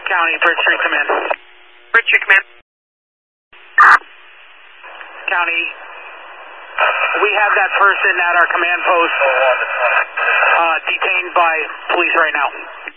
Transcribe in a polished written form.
County, Bridge Street Command. Bridge Street Command. County, we have that person at our command post detained by police right now.